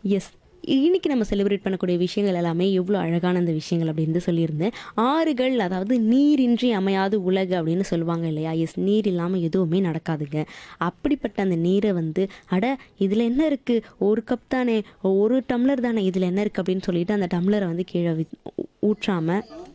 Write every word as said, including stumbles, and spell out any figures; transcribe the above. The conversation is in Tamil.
எஸ். இன்னைக்கு நம்ம செலிப்ரேட் பண்ணக்கூடிய விஷயங்கள் எல்லாமே எவ்வளோ அழகான அந்த விஷயங்கள் அப்படின்னு சொல்லியிருந்தேன். ஆறுகள் அதாவது நீரின்றி அமையாது உலகு அப்படின்னு சொல்லுவாங்க இல்லையா? எஸ், நீர் இல்லாமல் எதுவுமே நடக்காதுங்க. அப்படிப்பட்ட அந்த நீரை வந்து அட இதில் என்ன இருக்குது, ஒரு கப் தானே, ஒரு டம்ளர் தானே, இதில் என்ன இருக்குது அப்படின்னு சொல்லிட்டு அந்த டம்ளரை வந்து கீழே ஊற்றாமல்